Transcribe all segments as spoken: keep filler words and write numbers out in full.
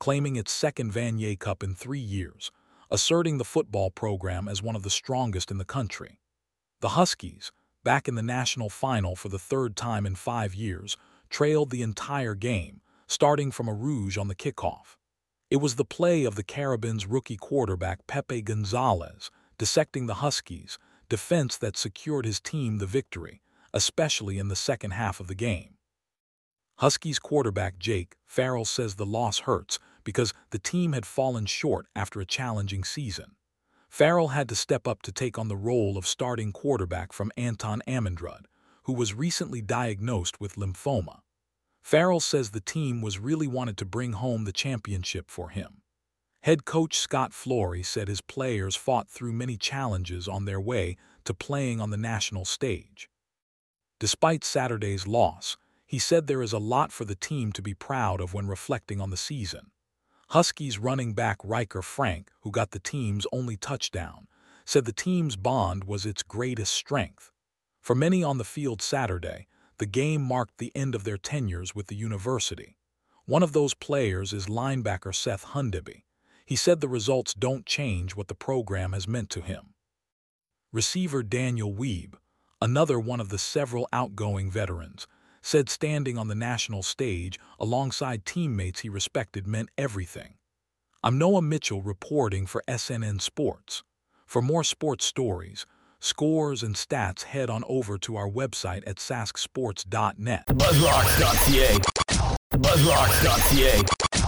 claiming its second Vanier Cup in three years, asserting the football program as one of the strongest in the country. The Huskies, back in the national final for the third time in five years, trailed the entire game, starting from a rouge on the kickoff. It was the play of the Carabins' rookie quarterback Pepe Gonzalez, dissecting the Huskies' defense that secured his team the victory, especially in the second half of the game. Huskies quarterback Jake Farrell says the loss hurts because the team had fallen short after a challenging season. Farrell had to step up to take on the role of starting quarterback from Anton Amendrud, who was recently diagnosed with lymphoma. Farrell says the team was really wanted to bring home the championship for him. Head coach Scott Flory said his players fought through many challenges on their way to playing on the national stage. Despite Saturday's loss, he said there is a lot for the team to be proud of when reflecting on the season. Huskies running back Riker Frank, who got the team's only touchdown, said the team's bond was its greatest strength. For many on the field Saturday, the game marked the end of their tenures with the university. One of those players is linebacker Seth Hundeby. He said the results don't change what the program has meant to him. Receiver Daniel Weeb, another one of the several outgoing veterans, said standing on the national stage alongside teammates he respected meant everything. I'm Noah Mitchell reporting for S N N Sports. For more sports stories, scores, and stats, head on over to our website at sask sports dot net. buzzrocks dot c a buzzrocks dot c a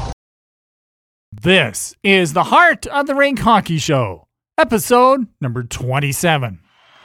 This is the Heart of the Rink Hockey Show, episode number twenty-seven.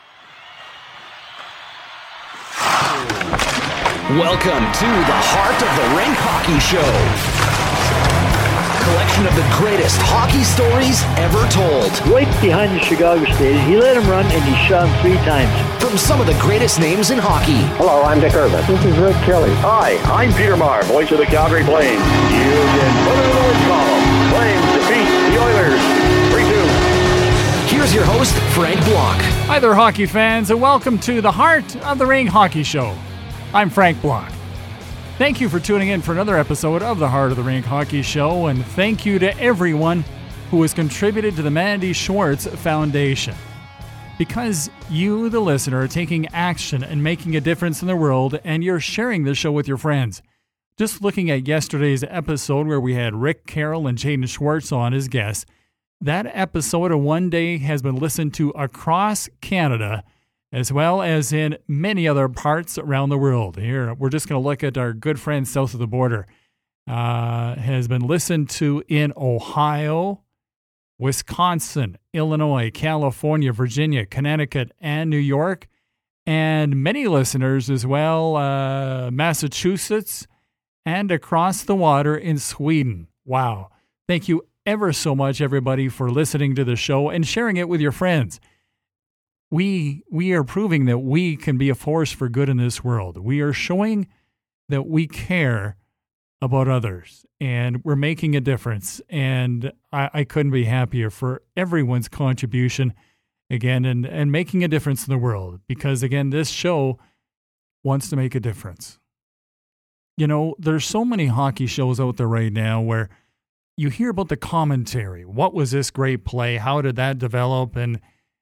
Welcome to the Heart of the Rink Hockey Show. Collection of the greatest hockey stories ever told. Right behind the Chicago stage, he let him run and he shot him three times. From some of the greatest names in hockey. Hello, I'm Dick Irvin. This is Rick Kelly. Hi, I'm Peter Maher, voice of the Calgary Flames. You can put it in the win column. Flames defeat the Oilers three two. Here's your host, Frank Block. Hi there, hockey fans, and welcome to the Heart of the Rink Hockey Show. I'm Frank Block. Thank you for tuning in for another episode of the Heart of the Rink Hockey Show, and thank you to everyone who has contributed to the Mandy Schwartz Foundation. Because you, the listener, are taking action and making a difference in the world, and you're sharing this show with your friends. Just looking at yesterday's episode where we had Rick Carroll and Jaden Schwartz on as guests, that episode of One Day has been listened to across Canada, as well as in many other parts around the world. Here, we're just going to look at our good friends south of the border. Uh, has been listened to in Ohio, Wisconsin, Illinois, California, Virginia, Connecticut, and New York, and many listeners as well, uh, Massachusetts, and across the water in Sweden. Wow. Thank you ever so much, everybody, for listening to the show and sharing it with your friends. We we are proving that we can be a force for good in this world. We are showing that we care about others, and we're making a difference. And I, I couldn't be happier for everyone's contribution, again, and, and making a difference in the world. Because, again, this show wants to make a difference. You know, there's so many hockey shows out there right now where you hear about the commentary. What was this great play? How did that develop? And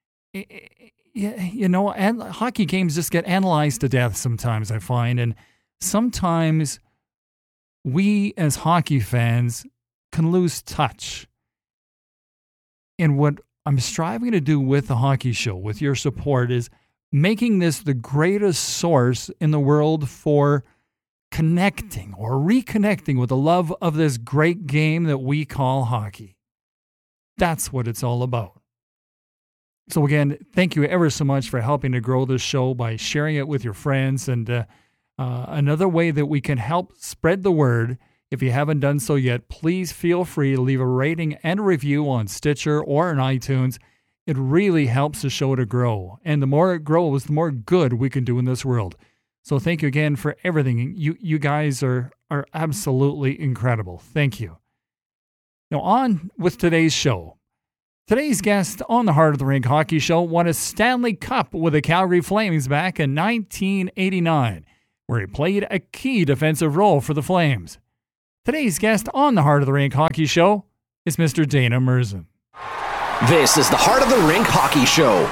you know, and hockey games just get analyzed to death sometimes, I find. And sometimes we as hockey fans can lose touch. And what I'm striving to do with the hockey show, with your support, is making this the greatest source in the world for connecting or reconnecting with the love of this great game that we call hockey. That's what it's all about. So again, thank you ever so much for helping to grow this show by sharing it with your friends. And uh, uh, another way that we can help spread the word, if you haven't done so yet, please feel free to leave a rating and a review on Stitcher or on iTunes. It really helps the show to grow. And the more it grows, the more good we can do in this world. So thank you again for everything. You you guys are, are absolutely incredible. Thank you. Now on with today's show. Today's guest on the Heart of the Rink Hockey Show won a Stanley Cup with the Calgary Flames back in nineteen eighty-nine, where he played a key defensive role for the Flames. Today's guest on the Heart of the Rink Hockey Show is Mister Dana Murzyn. This is the Heart of the Rink Hockey Show.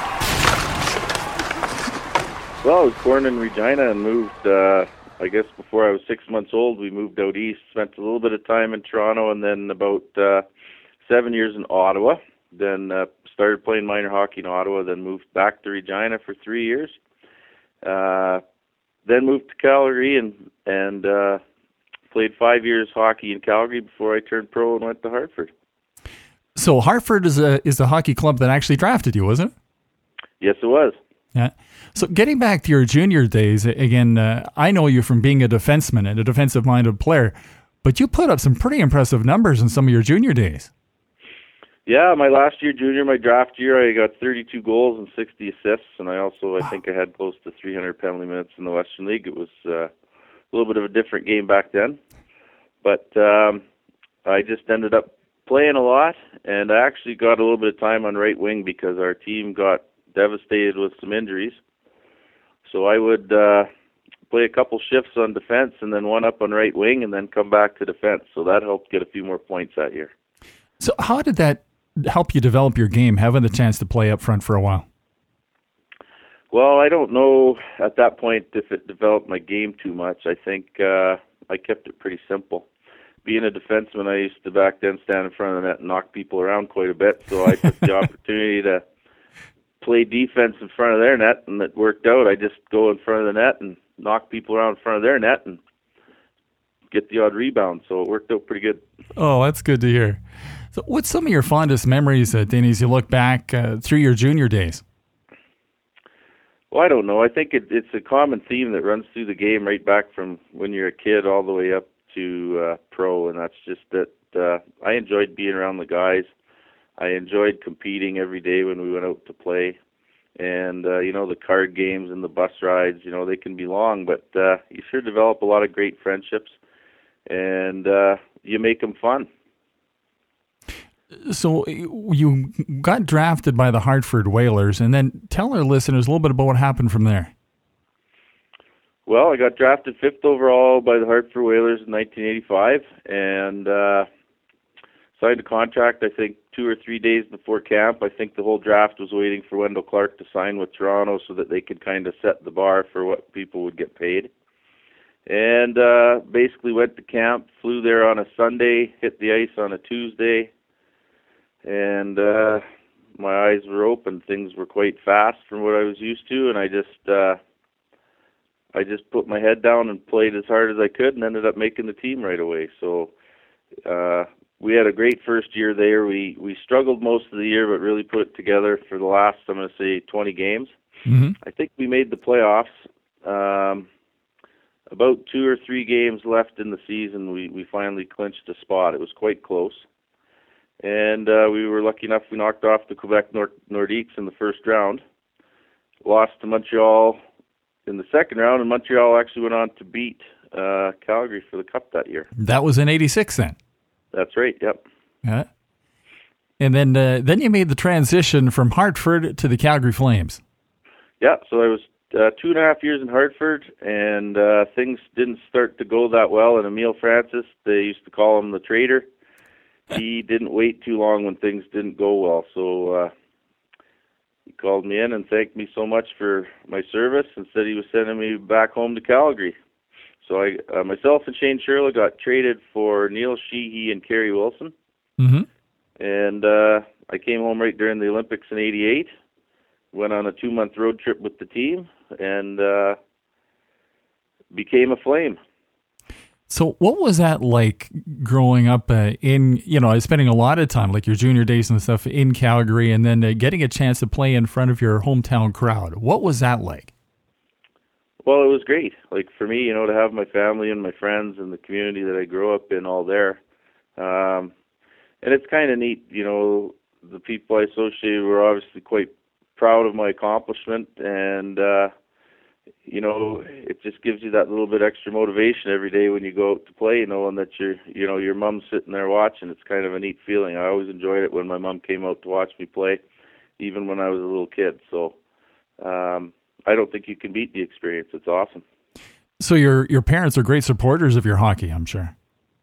Well, I was born in Regina and moved, uh, I guess before I was six months old, we moved out east, spent a little bit of time in Toronto, and then about uh, seven years in Ottawa. Then uh, started playing minor hockey in Ottawa, then moved back to Regina for three years. Uh, then moved to Calgary and, and uh, played five years hockey in Calgary before I turned pro and went to Hartford. So Hartford is a is the hockey club that actually drafted you, wasn't it? Yes, it was. Yeah. So getting back to your junior days, again, uh, I know you from being a defenseman and a defensive-minded player, but you put up some pretty impressive numbers in some of your junior days. Yeah, my last year junior, my draft year, I got thirty-two goals and sixty assists, and I also, I think I had close to three hundred penalty minutes in the Western League. It was uh, a little bit of a different game back then, but um, I just ended up playing a lot, and I actually got a little bit of time on right wing because our team got devastated with some injuries. So I would uh, play a couple shifts on defense and then one up on right wing and then come back to defense. So that helped get a few more points that year. So how did that help you develop your game, having the chance to play up front for a while? Well, I don't know at that point if it developed my game too much. I think uh, I kept it pretty simple. Being a defenseman, I used to back then stand in front of the net and knock people around quite a bit. So I took the opportunity to play defense in front of their net, and it worked out. I just go in front of the net and knock people around in front of their net and get the odd rebound. So it worked out pretty good. Oh, that's good to hear. So what's some of your fondest memories, uh, Danny, as you look back uh, through your junior days? Well, I don't know. I think it, it's a common theme that runs through the game right back from when you're a kid all the way up to uh, pro, and that's just that uh, I enjoyed being around the guys. I enjoyed competing every day when we went out to play. And, uh, you know, the card games and the bus rides, you know, they can be long, but uh, you sure develop a lot of great friendships, and uh, you make them fun. So you got drafted by the Hartford Whalers, and then tell our listeners a little bit about what happened from there. Well, I got drafted fifth overall by the Hartford Whalers in nineteen eighty-five, and uh, signed a contract, I think, two or three days before camp. I think the whole draft was waiting for Wendell Clark to sign with Toronto so that they could kind of set the bar for what people would get paid. And uh, basically went to camp, flew there on a Sunday, hit the ice on a Tuesday, and uh, my eyes were open. Things were quite fast from what I was used to, and I just uh, I just put my head down and played as hard as I could and ended up making the team right away. So uh, we had a great first year there. We we struggled most of the year, but really put it together for the last, I'm going to say, twenty games. Mm-hmm. I think we made the playoffs. Um, about two or three games left in the season, we, we finally clinched a spot. It was quite close. And uh, we were lucky enough, we knocked off the Quebec Nord- Nordiques in the first round. Lost to Montreal in the second round, and Montreal actually went on to beat uh, Calgary for the Cup that year. That was in eighty-six then? That's right, yep. Yeah. And then uh, then you made the transition from Hartford to the Calgary Flames. Yeah, so I was uh, two and a half years in Hartford, and uh, things didn't start to go that well. And Emile Francis, they used to call him the traitor. He didn't wait too long when things didn't go well. So uh, he called me in and thanked me so much for my service and said he was sending me back home to Calgary. So I, uh, myself and Shane Sherla got traded for Neil Sheehy and Kerry Wilson. Mm-hmm. And uh, I came home right during the Olympics in eighty-eight, went on a two-month road trip with the team, and uh, became a Flame. So what was that like growing up uh, in, you know, spending a lot of time, like your junior days and stuff in Calgary, and then uh, getting a chance to play in front of your hometown crowd? What was that like? Well, it was great. Like for me, you know, to have my family and my friends and the community that I grew up in all there. Um, and it's kind of neat, you know, the people I associated were obviously quite proud of my accomplishment, and uh, you know, it just gives you that little bit extra motivation every day when you go out to play, knowing that your, you know, your mom's sitting there watching. It's kind of a neat feeling. I always enjoyed it when my mom came out to watch me play, even when I was a little kid. So um, I don't think you can beat the experience. It's awesome. So your your parents are great supporters of your hockey, I'm sure.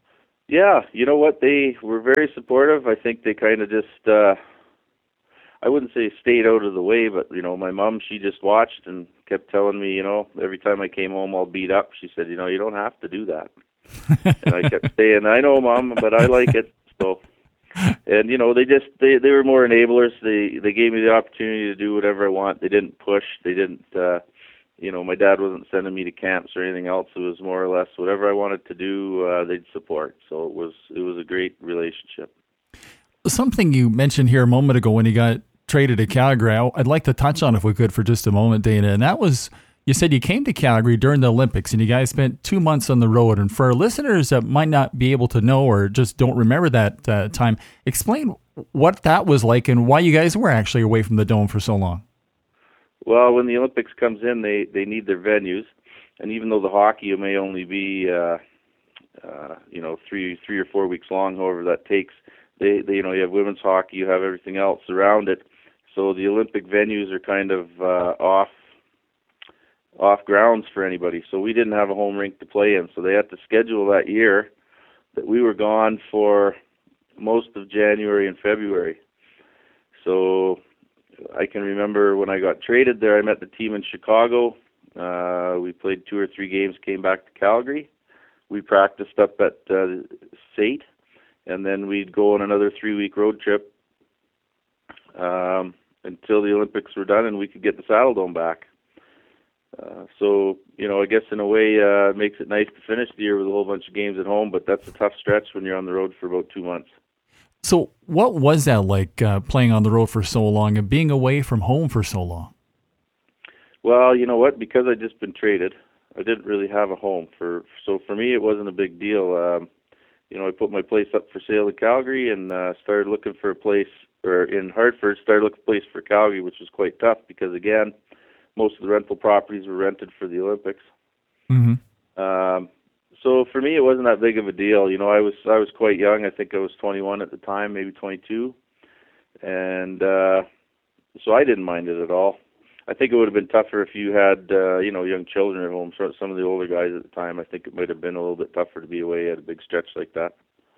Yeah, you know what? They were very supportive. I think they kind of just, uh, I wouldn't say stayed out of the way, but, you know, my mom, she just watched and kept telling me, you know, every time I came home all beat up, she said, you know, you don't have to do that. And I kept saying, I know, Mom, but I like it. So, and, you know, they just, they, they were more enablers. They, they gave me the opportunity to do whatever I want. They didn't push. They didn't, uh, you know, my dad wasn't sending me to camps or anything else. It was more or less whatever I wanted to do, uh, they'd support. So it was, it was a great relationship. Something you mentioned here a moment ago when you got traded to Calgary, I'd like to touch on if we could for just a moment, Dana. And that was, you said you came to Calgary during the Olympics and you guys spent two months on the road. And for our listeners that might not be able to know or just don't remember that uh, time, explain what that was like and why you guys were actually away from the Dome for so long. Well, when the Olympics comes in, they, they need their venues. And even though the hockey may only be, uh, uh, you know, three three or four weeks long, however that takes, they, they you know, you have women's hockey, you have everything else around it. So the Olympic venues are kind of uh, off off grounds for anybody. So we didn't have a home rink to play in. So they had to schedule that year that we were gone for most of January and February. So I can remember when I got traded there, I met the team in Chicago. Uh, we played two or three games, came back to Calgary. We practiced up at uh, S A T, and then we'd go on another three-week road trip um, until the Olympics were done and we could get the Saddle Dome back. Uh, so, you know, I guess in a way uh, it makes it nice to finish the year with a whole bunch of games at home, but that's a tough stretch when you're on the road for about two months. So what was that like, uh, playing on the road for so long and being away from home for so long? Well, you know what? Because I'd just been traded, I didn't really have a home. For So for me, it wasn't a big deal. Um, you know, I put my place up for sale in Calgary and uh, started looking for a place, or in Hartford, started looking for a place for Calgary, which was quite tough because, again, most of the rental properties were rented for the Olympics. Mm-hmm. Um, so for me, it wasn't that big of a deal. You know, I was I was quite young. I think I was twenty-one at the time, maybe twenty-two, and uh, so I didn't mind it at all. I think it would have been tougher if you had uh, you know young children at home. So some of the older guys at the time, I think it might have been a little bit tougher to be away at a big stretch like that.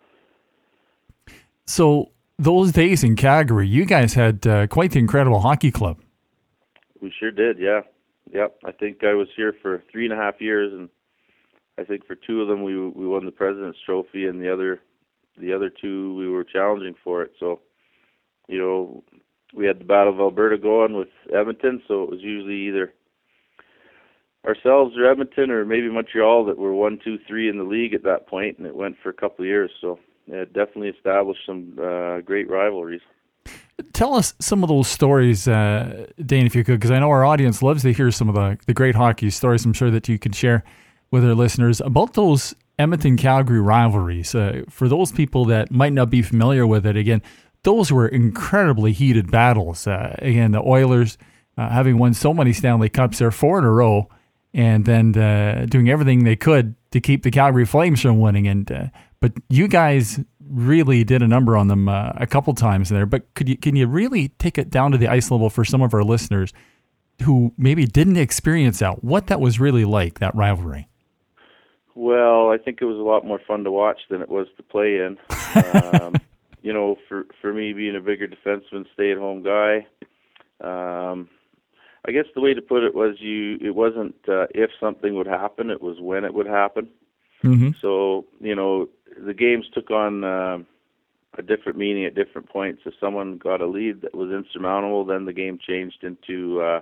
So those days in Calgary, you guys had uh, quite the incredible hockey club. We sure did, yeah. Yep. I think I was here for three and a half years, and I think for two of them we we won the President's Trophy, and the other the other two we were challenging for it. So, you know, we had the Battle of Alberta going with Edmonton, so it was usually either ourselves or Edmonton or maybe Montreal that were one, two, three in the league at that point, and it went for a couple of years. So it definitely established some uh, great rivalries. Tell us some of those stories, uh, Dane, if you could, because I know our audience loves to hear some of the, the great hockey stories. I'm sure that you could share with our listeners about those Edmonton-Calgary rivalries. Uh, for those people that might not be familiar with it, again, those were incredibly heated battles. Uh, again, the Oilers uh, having won so many Stanley Cups there, four in a row, and then uh, doing everything they could to keep the Calgary Flames from winning. And uh, but you guys really did a number on them uh, a couple times there. But could you can you really take it down to the ice level for some of our listeners who maybe didn't experience that, what that was really like, that rivalry? Well, I think it was a lot more fun to watch than it was to play in. Um, you know, for for me being a bigger defenseman, stay-at-home guy, um, I guess the way to put it was you. It wasn't uh, if something would happen; it was when it would happen. Mm-hmm. So, you know, the games took on uh, a different meaning at different points. If someone got a lead that was insurmountable, then the game changed into, uh,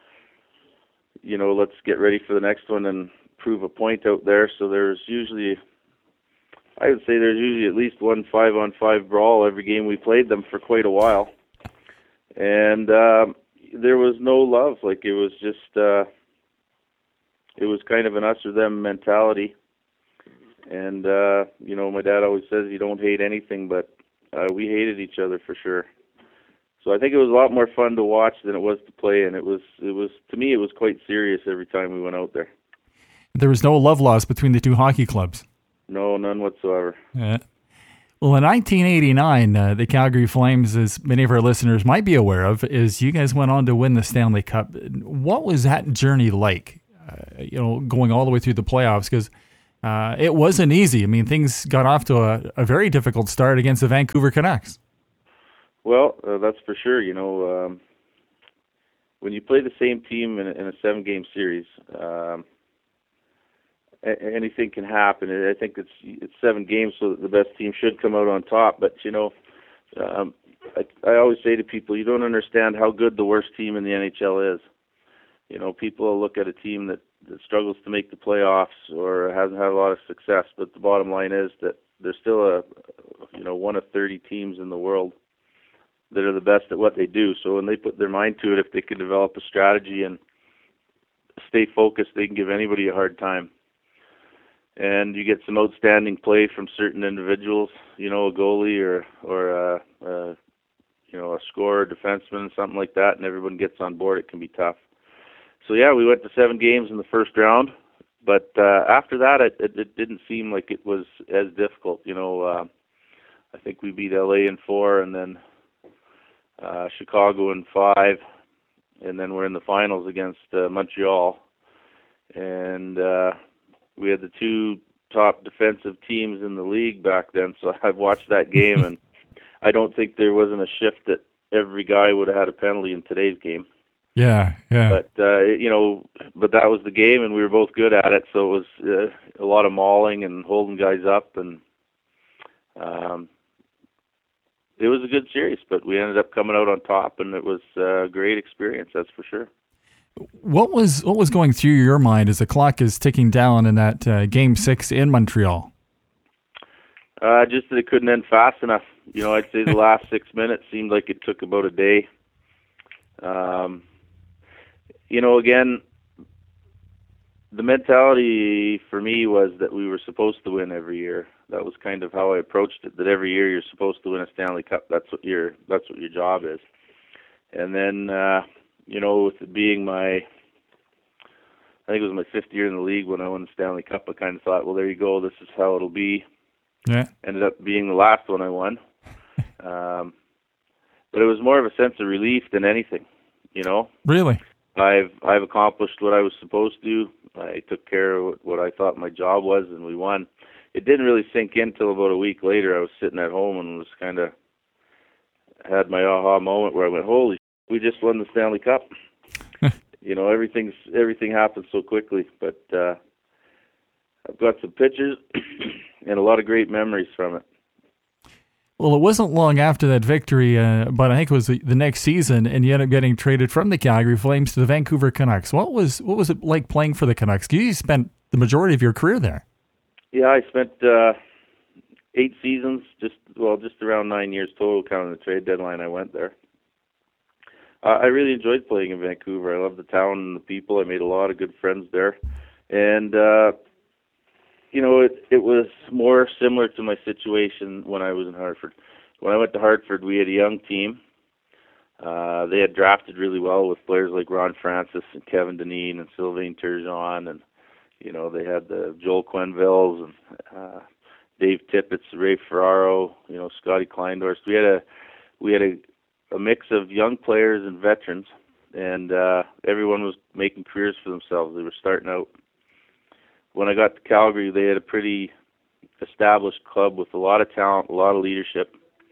you know, let's get ready for the next one and prove a point out there. So there's usually, I would say there's usually at least one five-on-five brawl every game we played them for quite a while. And um, there was no love. Like, it was just, uh, it was kind of an us or them mentality. And, uh, you know, my dad always says you don't hate anything, but uh, we hated each other for sure. So I think it was a lot more fun to watch than it was to play, and it was, it was to me, it was quite serious every time we went out there. There was no love lost between the two hockey clubs? No, none whatsoever. Yeah. Well, in nineteen eighty-nine, uh, the Calgary Flames, as many of our listeners might be aware of, is you guys went on to win the Stanley Cup. What was that journey like, uh, you know, going all the way through the playoffs? Because uh, it wasn't easy. I mean, things got off to a, a very difficult start against the Vancouver Canucks. Well, uh, that's for sure. You know, um, when you play the same team in a, in a seven-game series, um, a- anything can happen. I think it's it's seven games, so the best team should come out on top. But you know, um, I, I always say to people, you don't understand how good the worst team in the N H L is. You know, people look at a team that, that struggles to make the playoffs or hasn't had a lot of success, but the bottom line is that there's still a, you know, one of thirty teams in the world that are the best at what they do. So when they put their mind to it, if they can develop a strategy and stay focused, they can give anybody a hard time. And you get some outstanding play from certain individuals, you know, a goalie or or a, a you know a scorer, defenseman, something like that, and everyone gets on board. It can be tough. So yeah, we went to seven games in the first round, but uh, after that, it, it, it didn't seem like it was as difficult. You know, uh, I think we beat L A in four, and then uh, Chicago in five, and then we're in the finals against uh, Montreal, and uh, we had the two top defensive teams in the league back then. So I've watched that game, and I don't think there wasn't a shift that every guy would have had a penalty in today's game. Yeah, yeah. But, uh, you know, but that was the game, and we were both good at it, so it was uh, a lot of mauling and holding guys up, and um, it was a good series, but we ended up coming out on top, and it was a great experience, that's for sure. What was what was going through your mind as the clock is ticking down in that uh, Game six in Montreal? Uh, just that it couldn't end fast enough. You know, I'd say the last six minutes seemed like it took about a day. Um You know, again, the mentality for me was that we were supposed to win every year. That was kind of how I approached it. That every year you're supposed to win a Stanley Cup. That's what your that's what your job is. And then, uh, you know, with it being my, I think it was my fifth year in the league when I won the Stanley Cup, I kind of thought, well, there you go. This is how it'll be. Yeah. Ended up being the last one I won. um, but it was more of a sense of relief than anything. You know. Really. I've I've accomplished what I was supposed to. I took care of what I thought my job was, and we won. It didn't really sink in until about a week later. I was sitting at home and was kind of had my aha moment where I went, "Holy, we just won the Stanley Cup!" You know, everything's everything happened so quickly. But uh, I've got some pictures and a lot of great memories from it. Well, it wasn't long after that victory, uh, but I think it was the, the next season, and you ended up getting traded from the Calgary Flames to the Vancouver Canucks. What was what was it like playing for the Canucks? You spent the majority of your career there. Yeah, I spent uh, eight seasons, just well, just around nine years total, counting the trade deadline. I went there. Uh, I really enjoyed playing in Vancouver. I love the town and the people. I made a lot of good friends there, and. Uh, You know, it it was more similar to my situation when I was in Hartford. When I went to Hartford, we had a young team. Uh, they had drafted really well with players like Ron Francis and Kevin Dineen and Sylvain Turgeon, and you know they had the Joel Quenneville's and uh, Dave Tippett, Ray Ferraro, you know Scotty Kleindorst. We had a we had a, a mix of young players and veterans, and uh, everyone was making careers for themselves. They were starting out. When I got to Calgary, they had a pretty established club with a lot of talent, a lot of leadership.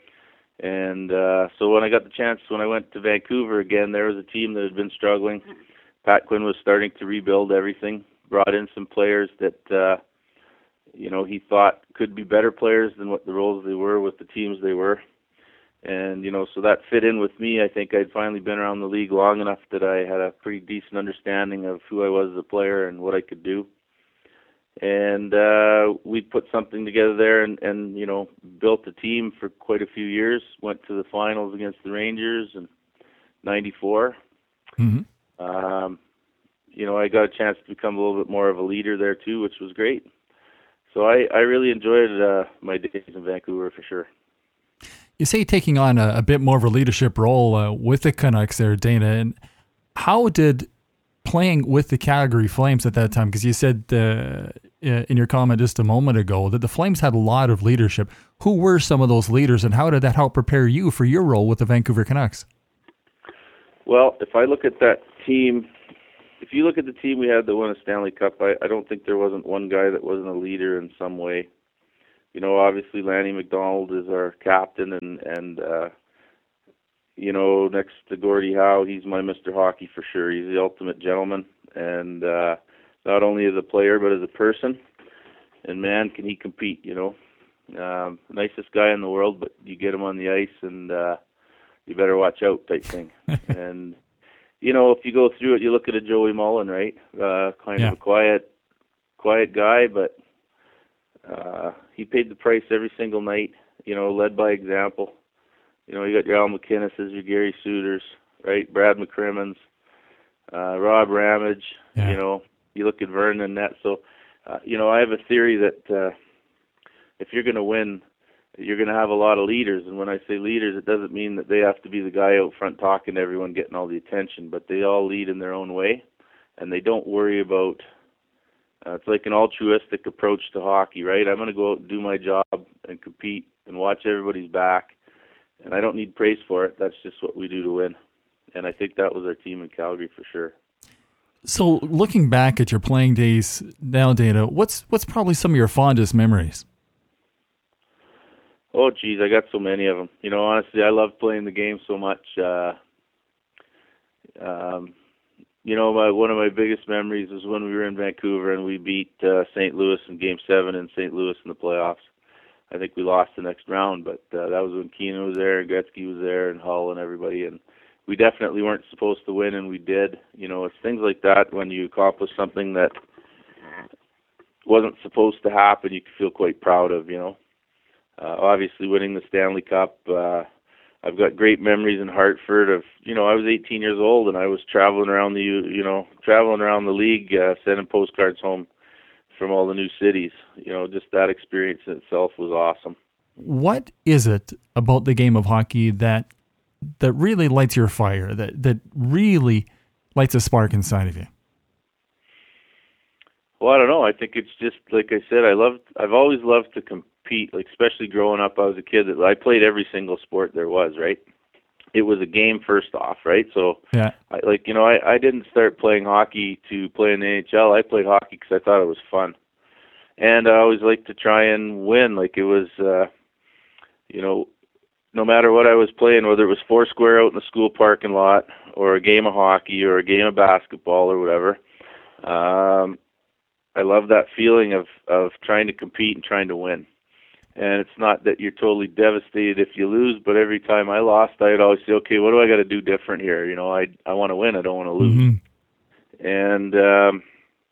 And uh, so when I got the chance, when I went to Vancouver again, there was a team that had been struggling. Pat Quinn was starting to rebuild everything, brought in some players that, uh, you know, he thought could be better players than what the roles they were with the teams they were. And, you know, so that fit in with me. I think I'd finally been around the league long enough that I had a pretty decent understanding of who I was as a player and what I could do. And uh, we put something together there and, and, you know, built a team for quite a few years. Went to the finals against the Rangers in ninety-four. Mm-hmm. Um, you know, I got a chance to become a little bit more of a leader there, too, which was great. So I, I really enjoyed uh, my days in Vancouver for sure. You say taking on a, a bit more of a leadership role uh, with the Canucks there, Dana. And how did playing with the Calgary Flames at that time, because you said uh, in your comment just a moment ago that the Flames had a lot of leadership. Who were some of those leaders, and how did that help prepare you for your role with the Vancouver Canucks? Well, if I look at that team if you look at the team we had that won a Stanley Cup, I, I don't think there wasn't one guy that wasn't a leader in some way. You know, obviously Lanny McDonald is our captain, and, and uh, you know, next to Gordie Howe, he's my Mister Hockey for sure. He's the ultimate gentleman, and uh, not only as a player, but as a person. And man, can he compete, you know. Um, nicest guy in the world, but you get him on the ice and uh, you better watch out type thing. And, you know, if you go through it, you look at a Joey Mullen, right? Uh, kind yeah. of a quiet, quiet guy, but uh, he paid the price every single night, you know, led by example. You know, you got your Al McInnes's, your Gary Suiters, right? Brad McCrimmons, uh, Rob Ramage, yeah. you know, you look at Vernon and that. So, uh, you know, I have a theory that uh, if you're going to win, you're going to have a lot of leaders. And when I say leaders, it doesn't mean that they have to be the guy out front talking to everyone, getting all the attention, but they all lead in their own way, and they don't worry about, uh, it's like an altruistic approach to hockey, right? I'm going to go out and do my job and compete and watch everybody's back, and I don't need praise for it. That's just what we do to win. And I think that was our team in Calgary for sure. So looking back at your playing days now, Dana, what's what's probably some of your fondest memories? Oh, geez, I got so many of them. You know, honestly, I loved playing the game so much. Uh, um, you know, my, one of my biggest memories was when we were in Vancouver and we beat uh, Saint Louis in Game seven in Saint Louis in the playoffs. I think we lost the next round, but uh, that was when Keenan was there and Gretzky was there and Hull and everybody, and we definitely weren't supposed to win, and we did. You know, it's things like that when you accomplish something that wasn't supposed to happen, you can feel quite proud of, you know. Uh, obviously, winning the Stanley Cup, uh, I've got great memories in Hartford of, you know, I was eighteen years old and I was traveling around the, you know, traveling around the league, uh, sending postcards home from all the new cities. You know, just that experience in itself was awesome. What is it about the game of hockey that that really lights your fire, that that really lights a spark inside of you? Well, I don't know. I think it's just, like I said, I loved, I've always loved to compete, like especially growing up. I was a kid that I played every single sport there was, right? It was a game first off, right? So, yeah. I, like, you know, I, I didn't start playing hockey to play in the N H L. I played hockey because I thought it was fun. And I always liked to try and win. Like it was, uh, you know, no matter what I was playing, whether it was four square out in the school parking lot or a game of hockey or a game of basketball or whatever, um, I love that feeling of, of trying to compete and trying to win. And it's not that you're totally devastated if you lose, but every time I lost, I'd always say, okay, what do I got to do different here? You know, I I want to win. I don't want to lose. Mm-hmm. And, um,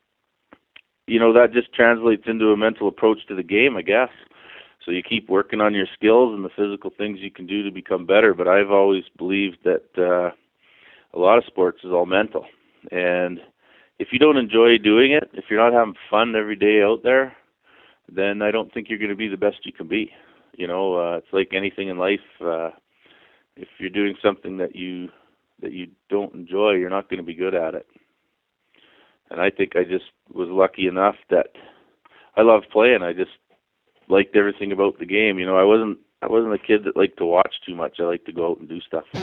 you know, that just translates into a mental approach to the game, I guess. So you keep working on your skills and the physical things you can do to become better. But I've always believed that uh, a lot of sports is all mental. And if you don't enjoy doing it, if you're not having fun every day out there, then I don't think you're going to be the best you can be. You know, uh, it's like anything in life. Uh, if you're doing something that you that you don't enjoy, you're not going to be good at it. And I think I just was lucky enough that I loved playing. I just liked everything about the game. You know, I wasn't I wasn't a kid that liked to watch too much. I liked to go out and do stuff.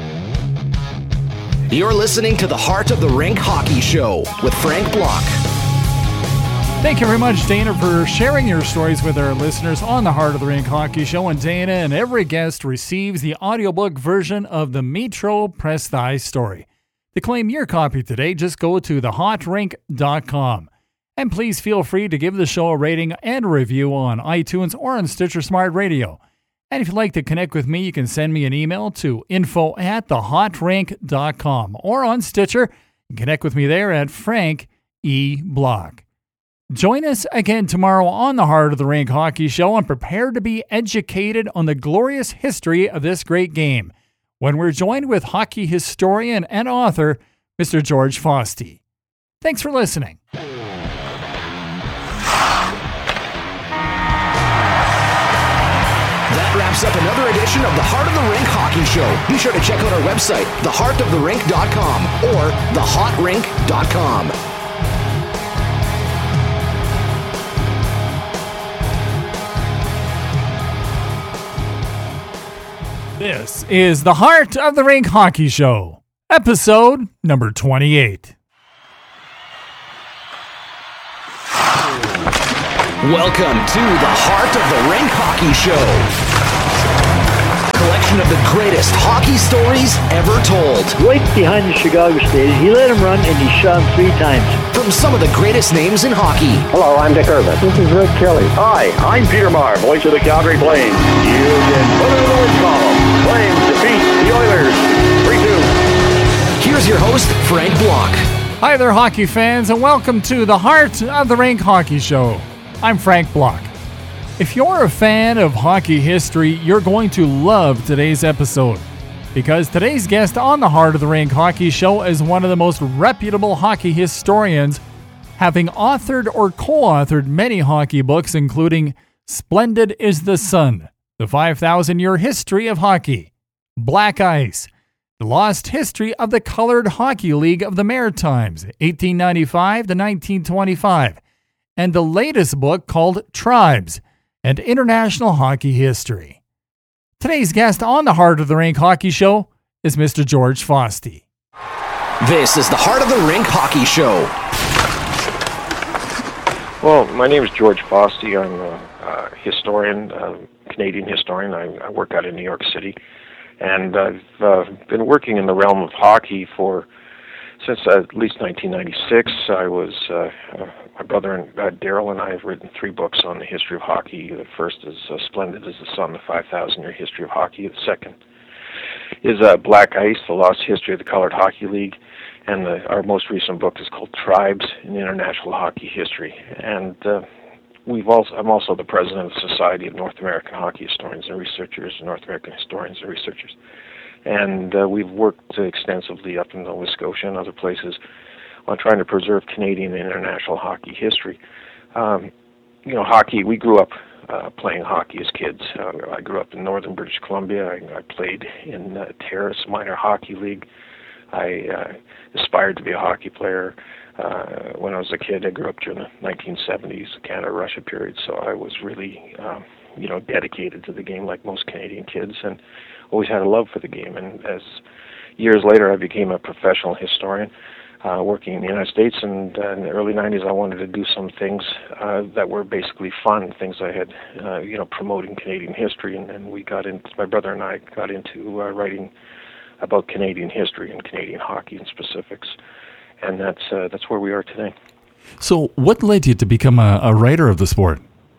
You're listening to the Heart of the Rink Hockey Show with Frank Block. Thank you very much, Dana, for sharing your stories with our listeners on the Heart of the Rink Hockey Show. And Dana and every guest receives the audiobook version of the Metro Press Thy Story. To claim your copy today, just go to the hot rink dot com. And please feel free to give the show a rating and a review on iTunes or on Stitcher Smart Radio. And if you'd like to connect with me, you can send me an email to info at the hot rink dot com or on Stitcher. And connect with me there at Frank E. Block. Join us again tomorrow on the Heart of the Rink Hockey Show and prepare to be educated on the glorious history of this great game when we're joined with hockey historian and author, Mister George Fosty. Thanks for listening. That wraps up another edition of the Heart of the Rink Hockey Show. Be sure to check out our website, the heart of the rink dot com or the hot rink dot com. This is the Heart of the Rink Hockey Show, episode number twenty-eight. Welcome to the Heart of the Rink Hockey Show. Collection of the greatest hockey stories ever told. Right behind the Chicago stage, he let him run and he shot him three times. From some of the greatest names in hockey. Hello, I'm Dick Irvin. This is Rick Kelly. Hi, I'm Peter Maher, voice of the Calgary Flames. You can put it in the win column. Flames defeat the Oilers three two. Here's your host, Frank Block. Hi there, hockey fans, and welcome to the Heart of the Rink Hockey Show. I'm Frank Block. If you're a fan of hockey history, you're going to love today's episode, because today's guest on the Heart of the Rink Hockey Show is one of the most reputable hockey historians, having authored or co-authored many hockey books, including Splendid is the Sun, The five thousand Year History of Hockey, Black Ice, The Lost History of the Colored Hockey League of the Maritimes, eighteen ninety-five to nineteen twenty-five, and the latest book called Tribes and International Hockey History. Today's guest on the Heart of the Rink Hockey Show is Mister George Foste. This is the Heart of the Rink Hockey Show. Well, my name is George Foste. I'm a, a historian, a Canadian historian. I, I work out in New York City. And I've uh, been working in the realm of hockey for since at least nineteen ninety-six. I was uh, uh, my brother and uh, Daryl and I have written three books on the history of hockey. The first is uh, Splendid as the Sun, the five thousand Year History of Hockey. The second is uh, Black Ice, the Lost History of the Colored Hockey League. And the, our most recent book is called Tribes in International Hockey History. And uh, we've also I'm also the president of the Society of North American Hockey Historians and Researchers, North American Historians and Researchers. And uh, we've worked extensively up in Nova Scotia and other places on trying to preserve Canadian and international hockey history. Um, you know, hockey, we grew up uh, playing hockey as kids. Uh, I grew up in northern British Columbia. I, I played in uh, Terrace Minor Hockey League. I uh, aspired to be a hockey player. Uh, when I was a kid, I grew up during the nineteen seventies, Canada-Russia period, so I was really, um, you know, dedicated to the game like most Canadian kids, and always had a love for the game. And as years later, I became a professional historian, uh, working in the United States, and uh, in the early nineties, I wanted to do some things uh, that were basically fun, things I had, uh, you know, promoting Canadian history, and, and we got into, my brother and I got into uh, writing about Canadian history and Canadian hockey in specifics. And that's uh, that's where we are today. So what led you to become a, a writer of the sport?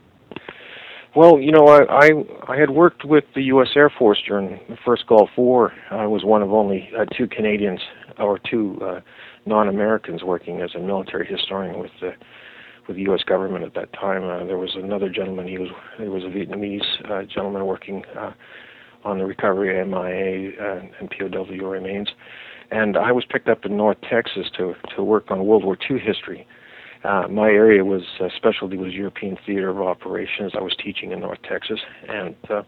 Well, you know, I, I I had worked with the U S Air Force during the first Gulf War. I was one of only uh, two Canadians or two uh, non-Americans working as a military historian with the with the U S government at that time. Uh, there was another gentleman. He was he was a Vietnamese uh, gentleman working uh, on the recovery of M I A uh, and P O W remains. And I was picked up in North Texas to to work on World War Two history. Uh, my area was uh, specialty was European theater of operations. I was teaching in North Texas, and uh,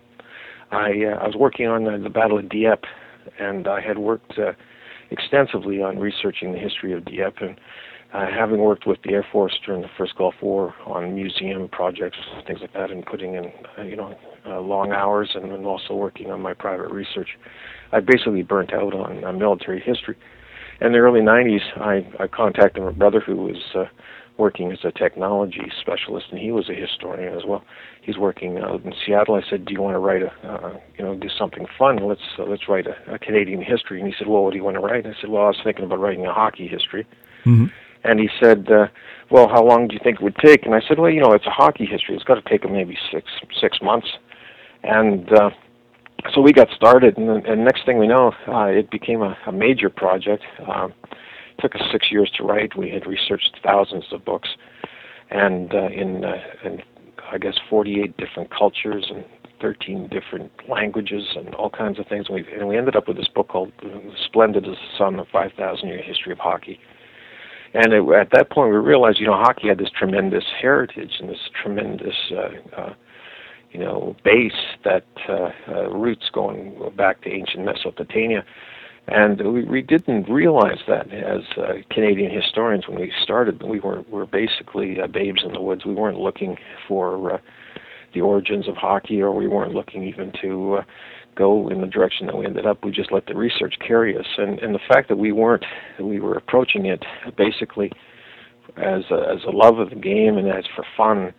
I uh, I was working on uh, the Battle of Dieppe, and I had worked uh, extensively on researching the history of Dieppe, and uh, having worked with the Air Force during the first Gulf War on museum projects, things like that, and putting in uh, you know uh, long hours, and, and also working on my private research. I basically burnt out on uh, military history. In the early nineties, I, I contacted my brother, who was uh, working as a technology specialist, and he was a historian as well. He's working out in Seattle. I said, "Do you want to write a, uh, you know, do something fun? Let's uh, let's write a, a Canadian history." And he said, "Well, what do you want to write?" And I said, "Well, I was thinking about writing a hockey history." Mm-hmm. And he said, uh, "Well, how long do you think it would take?" And I said, "Well, you know, it's a hockey history. It's got to take maybe six six months." And uh, so we got started, and, and next thing we know, uh, it became a, a major project. Um, it took us six years to write. We had researched thousands of books, and uh, in, uh, in, I guess, forty-eight different cultures and thirteen different languages and all kinds of things. And we, and we ended up with this book called Splendid as the Sun, the five thousand Year History of Hockey. And it, at that point, we realized, you know, hockey had this tremendous heritage and this tremendous uh, uh, you know, base that uh, uh, roots going back to ancient Mesopotamia. And we, we didn't realize that as uh, Canadian historians when we started. We were, were basically uh, babes in the woods. We weren't looking for uh, the origins of hockey, or we weren't looking even to uh, go in the direction that we ended up. We just let the research carry us. And, and the fact that we weren't, we were approaching it basically as a, as a love of the game and as for fun,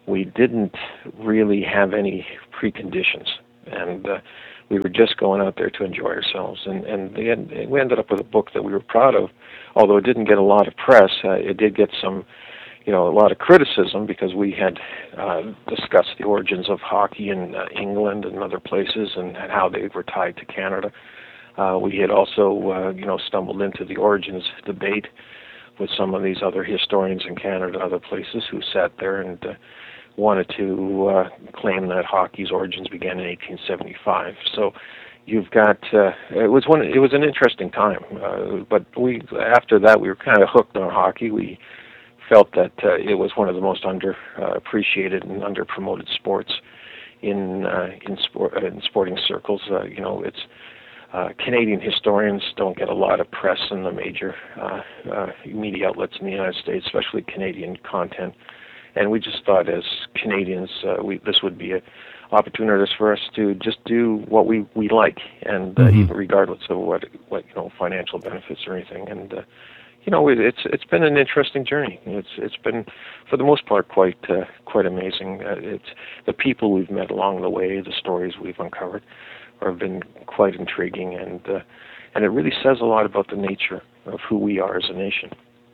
we didn't really have any preconditions, and uh, we were just going out there to enjoy ourselves. And, and they had, we ended up with a book that we were proud of, although it didn't get a lot of press. Uh, it did get some, you know, a lot of criticism because we had uh, discussed the origins of hockey in uh, England and other places and, and how they were tied to Canada. Uh, we had also, uh, you know, stumbled into the origins debate with some of these other historians in Canada and other places who sat there and uh, wanted to uh, claim that hockey's origins began in eighteen seventy-five. So you've got, uh, it was one, it was an interesting time. Uh, but we, after that, we were kind of hooked on hockey. We felt that uh, it was one of the most under uh, appreciated and under promoted sports in uh, in sport uh, in sporting circles. Uh, you know, it's uh, Canadian historians don't get a lot of press in the major uh, uh, media outlets in the United States, especially Canadian content. And we just thought, as Canadians, uh, we this would be an opportunity for us to just do what we, we like, and uh, mm-hmm. even regardless of what what you know financial benefits or anything. And uh, you know, it, it's it's been an interesting journey. It's it's been, for the most part, quite uh, quite amazing. Uh, it's the people we've met along the way, the stories we've uncovered, have been quite intriguing, and uh, and it really says a lot about the nature of who we are as a nation.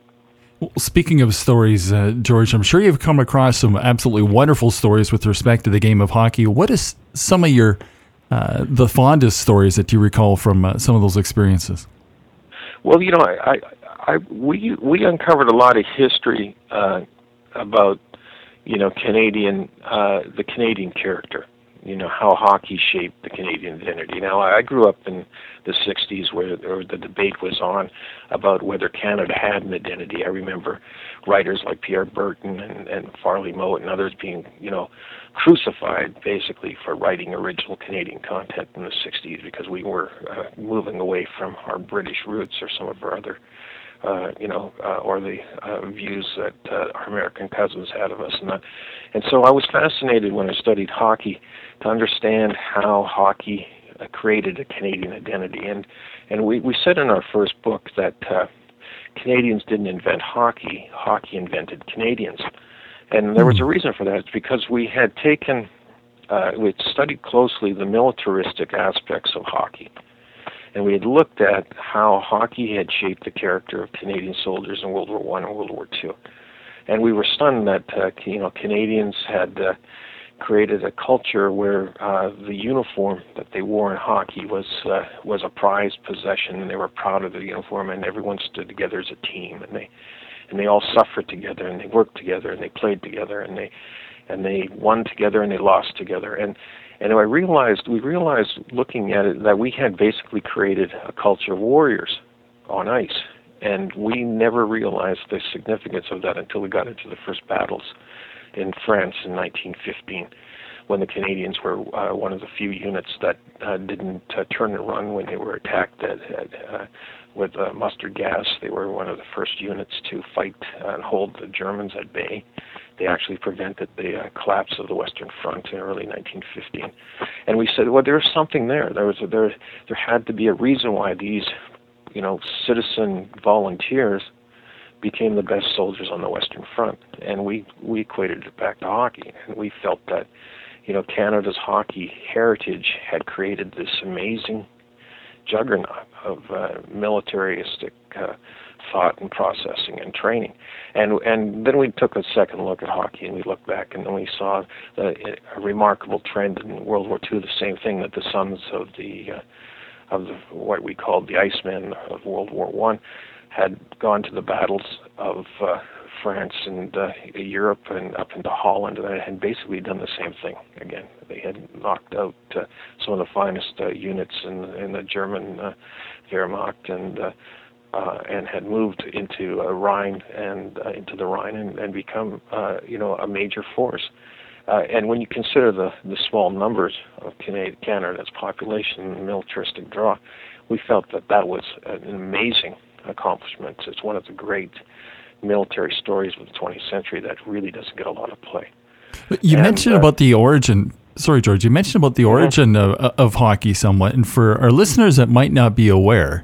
Well, speaking of stories, uh, George, I'm sure you've come across some absolutely wonderful stories with respect to the game of hockey. What is some of your uh, the fondest stories that you recall from uh, some of those experiences? Well, you know, I, I, I we we uncovered a lot of history uh, about you know Canadian uh, the Canadian character. You know, how hockey shaped the Canadian identity. Now, I grew up in the sixties where, where the debate was on about whether Canada had an identity. I remember writers like Pierre Berton and, and Farley Mowat and others being, you know, crucified basically for writing original Canadian content in the sixties because we were uh, moving away from our British roots or some of our other Uh, you know, uh, or the uh, views that uh, our American cousins had of us. And, that. and so I was fascinated when I studied hockey to understand how hockey uh, created a Canadian identity. And and we, we said in our first book that uh, Canadians didn't invent hockey, hockey invented Canadians. And there was a reason for that. It's because we had taken, uh, we had studied closely the militaristic aspects of hockey. And we had looked at how hockey had shaped the character of Canadian soldiers in World War One and World War Two, and we were stunned that uh, you know Canadians had uh, created a culture where uh, the uniform that they wore in hockey was uh, was a prized possession, and they were proud of the uniform, and everyone stood together as a team, and they and they all suffered together, and they worked together, and they played together, and they and they won together, and they lost together, and. And I realized, we realized looking at it that we had basically created a culture of warriors on ice. And we never realized the significance of that until we got into the first battles in France in nineteen fifteen, when the Canadians were uh, one of the few units that uh, didn't uh, turn and run when they were attacked at, at, uh, with uh, mustard gas. They were one of the first units to fight and hold the Germans at bay. They actually prevented the uh, collapse of the Western Front in early nineteen fifteen, and we said, well, there was something there. There was a, there there had to be a reason why these, you know, citizen volunteers became the best soldiers on the Western Front, and we we equated it back to hockey, and we felt that, you know, Canada's hockey heritage had created this amazing juggernaut of uh, militaristic uh, thought and processing and training. And and then we took a second look at hockey, and we looked back, and then we saw the, a remarkable trend in World War Two, the same thing that the sons of the uh, of the, what we called the Icemen of World War One had gone to the battles of uh, France and uh, Europe and up into Holland, and had basically done the same thing again. They had knocked out uh, some of the finest uh, units in, in the German uh, Wehrmacht, and uh, uh, and had moved into uh, Rhine and uh, into the Rhine and, and become uh, you know a major force. Uh, and when you consider the, the small numbers of Canada, Canada's population and militaristic draw, we felt that that was an amazing accomplishment. It's one of the great military stories of the twentieth century that really doesn't get a lot of play. You and, mentioned uh, about the origin. Sorry, George. You mentioned about the origin of, of hockey somewhat, and for our listeners that might not be aware,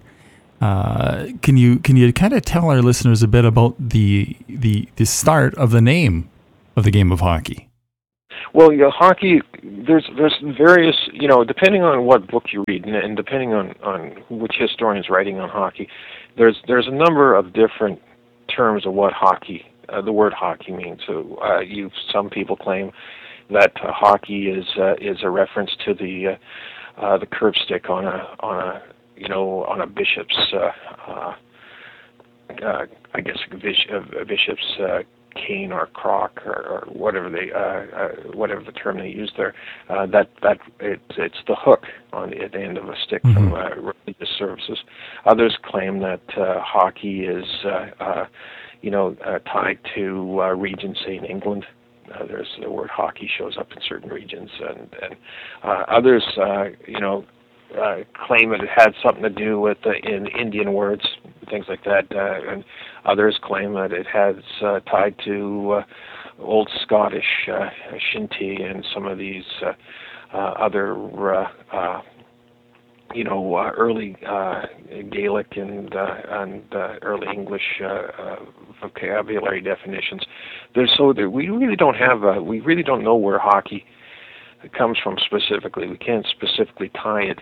uh, can you can you kind of tell our listeners a bit about the the the start of the name of the game of hockey? Well, you know, hockey. There's there's various, you know, depending on what book you read, and, and depending on, on which historian is writing on hockey, there's there's a number of different terms of what hockey, uh, the word hockey means. So, uh, you some people claim that uh, hockey is uh, is a reference to the uh, uh, the curb stick on a on a you know on a bishop's uh, uh, uh, I guess a, bish- a bishop's uh, cane or crock or, or whatever they uh, uh, whatever the term they use there. Uh, that that it, it's the hook on the, at the end of a stick mm-hmm. from uh, religious services. Others claim that uh, hockey is uh, uh, you know uh, tied to uh, regions, say in England. Uh, there's the word hockey shows up in certain regions, and, and uh, others, uh, you know, uh, claim that it had something to do with uh, in Indian words, things like that, uh, and others claim that it has uh, tied to uh, Old Scottish, uh, shinty, and some of these uh, uh, other, uh, uh, you know, uh, early uh, Gaelic and uh, and uh, early English uh, uh, vocabulary definitions. There's so there, we really don't have a, we really don't know where hockey comes from specifically. We can't specifically tie it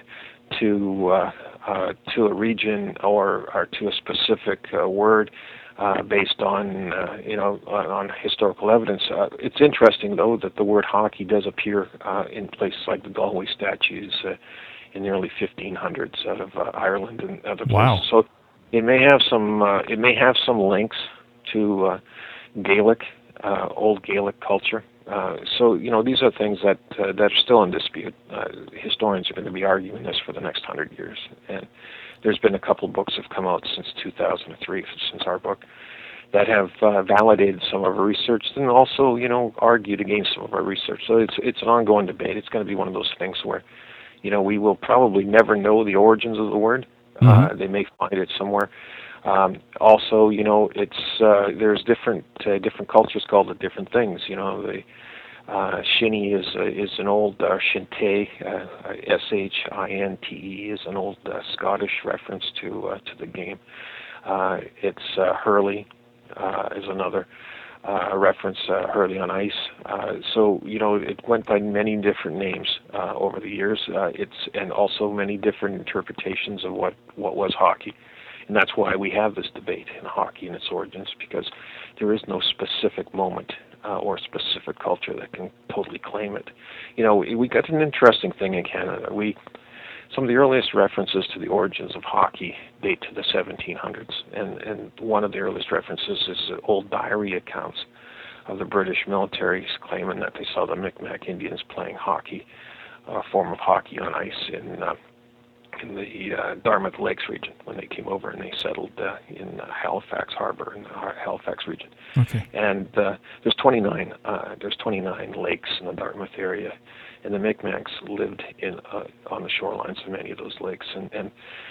to uh, uh, to a region or or to a specific uh, word uh, based on uh, you know on, on historical evidence. Uh, it's interesting though that the word hockey does appear uh, in places like the Galway statues uh, in the early fifteen hundreds out of uh, Ireland and other places. Wow. So it may have some uh, it may have some links to uh, Gaelic, uh, old Gaelic culture. Uh, so, you know, these are things that uh, that are still in dispute. Uh, historians are going to be arguing this for the next hundred years. And there's been a couple books that have come out since two thousand three, since our book, that have uh, validated some of our research and also, you know, argued against some of our research. So it's it's an ongoing debate. It's going to be one of those things where, you know, we will probably never know the origins of the word. Mm-hmm. Uh, they may find it somewhere. Um, also, you know, it's uh, there's different uh, different cultures called it different things. You know, the uh, shinny is uh, is an old uh, shinte, uh, S H I N T E is an old uh, Scottish reference to uh, to the game. Uh, it's uh, hurley uh, is another uh, reference, uh, hurley on ice. Uh, so you know, it went by many different names uh, over the years. Uh, it's and also many different interpretations of what, what was hockey. And that's why we have this debate in hockey and its origins, because there is no specific moment uh, or specific culture that can totally claim it. You know, we, we got an interesting thing in Canada. We some of the earliest references to the origins of hockey date to the seventeen hundreds, and, and one of the earliest references is old diary accounts of the British military claiming that they saw the Micmac Indians playing hockey, a form of hockey on ice in uh, in the uh, Dartmouth Lakes region when they came over and they settled uh, in uh, Halifax Harbor in the Halifax region. Okay. And uh, there's twenty-nine uh, there's twenty-nine lakes in the Dartmouth area, and the Micmacs lived in uh, on the shorelines of many of those lakes. And, and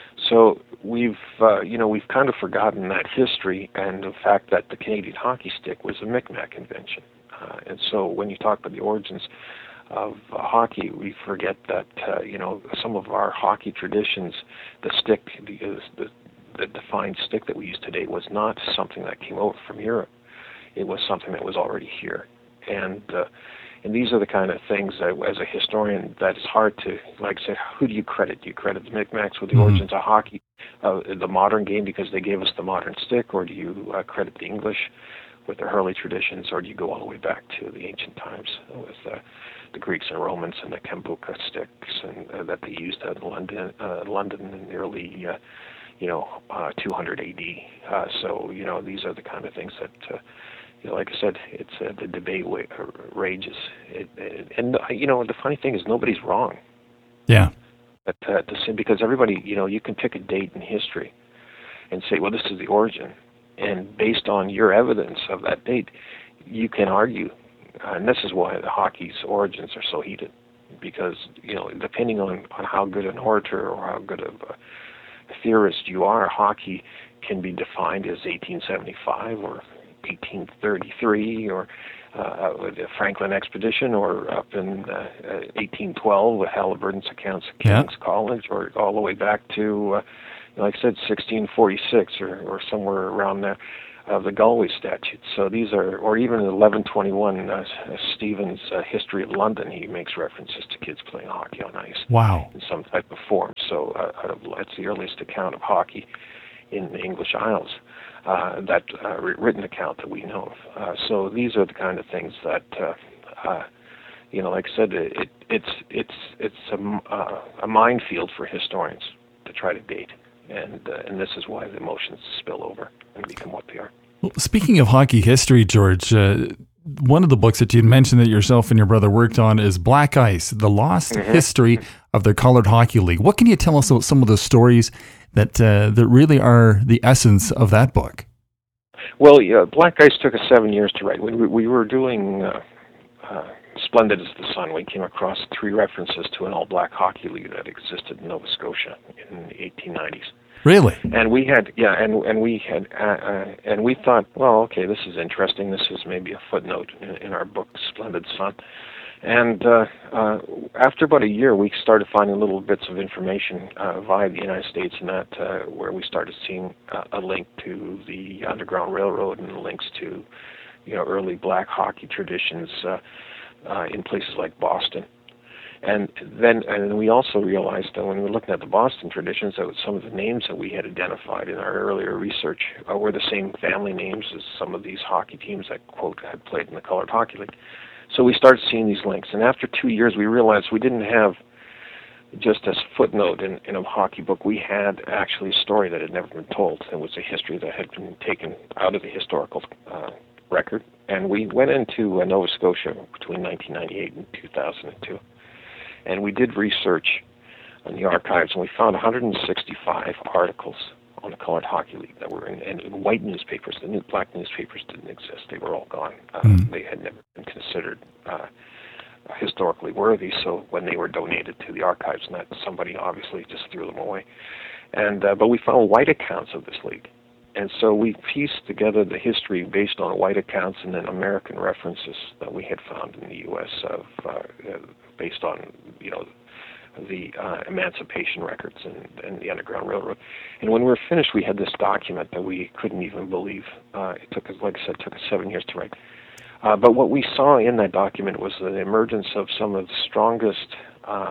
so we've uh, you know we've kind of forgotten that history and the fact that the Canadian hockey stick was a Micmac invention. Uh, and so when you talk about the origins of uh, hockey, we forget that uh, you know some of our hockey traditions, the stick, the, the the defined stick that we use today, was not something that came over from Europe. It was something that was already here, and uh, and these are the kind of things that, as a historian, that is hard to, like I said, who do you credit? Do you credit the Micmacs with the mm-hmm. origins of hockey, uh, the modern game, because they gave us the modern stick, or do you uh, credit the English with their hurley traditions, or do you go all the way back to the ancient times with uh, the Greeks and Romans and the Kambuka sticks and uh, that they used in London, uh, London in the early, uh, you know, uh, two hundred A D. Uh, so you know, these are the kind of things that, uh, you know, like I said, it's uh, the debate wa- rages. It, it, and uh, you know, the funny thing is, nobody's wrong. Yeah. But uh, to say, because everybody, you know, you can pick a date in history and say, well, this is the origin, and based on your evidence of that date, you can argue. Uh, and this is why the hockey's origins are so heated, because, you know, depending on, on how good an orator or how good of a theorist you are, hockey can be defined as eighteen seventy-five or eighteen thirty-three or uh, with the Franklin Expedition, or up in uh, eighteen twelve with Halliburton's accounts at King's yeah. College, or all the way back to, uh, like I said, sixteen forty-six or, or somewhere around there. of the Galway statutes. So these are, or even eleven twenty-one, uh, Stephen's uh, History of London, he makes references to kids playing hockey on ice. Wow. In some type of form. So uh, that's the earliest account of hockey in the English Isles, uh, that uh, written account that we know of. Uh, so these are the kind of things that, uh, uh, you know, like I said, it, it's it's it's a, uh, a minefield for historians to try to date. And uh, and this is why the emotions spill over and become what they are. Well, speaking of hockey history, George, uh, one of the books that you'd mentioned that yourself and your brother worked on is Black Ice, The Lost mm-hmm. History of the Colored Hockey League. What can you tell us about some of the stories that uh, that really are the essence of that book? Well, yeah, Black Ice took us seven years to write. When we, we were doing uh, uh, Splendid as the Sun, we came across three references to an all-black hockey league that existed in Nova Scotia in the eighteen nineties. Really? And we had, yeah, and and we had, uh, uh, and we thought, well, okay, this is interesting. This is maybe a footnote in, in our book, Splendid Sun. And uh, uh, after about a year, we started finding little bits of information uh, via the United States, and that uh, where we started seeing uh, a link to the Underground Railroad and links to, you know, early black hockey traditions uh, uh, in places like Boston. And then, and we also realized that when we were looking at the Boston traditions, that some of the names that we had identified in our earlier research uh, were the same family names as some of these hockey teams that, quote, had played in the Colored Hockey League. So we started seeing these links. And after two years, we realized we didn't have just a footnote in, in a hockey book. We had actually a story that had never been told. It was a history that had been taken out of the historical uh, record. And we went into uh, Nova Scotia between nineteen ninety-eight and two thousand two. And we did research on the archives, and we found one hundred sixty-five articles on the Colored Hockey League that were in, in, in white newspapers. The new black newspapers didn't exist. They were all gone. Uh, mm. They had never been considered uh, historically worthy, so when they were donated to the archives, and that somebody obviously just threw them away. And uh, but we found white accounts of this league. And so we pieced together the history based on white accounts and then American references that we had found in the U S of uh, based on, you know, the uh, emancipation records and, and the Underground Railroad. And when we were finished, we had this document that we couldn't even believe. Uh, it took us, like I said, it took us seven years to write. Uh, but what we saw in that document was the emergence of some of the strongest uh,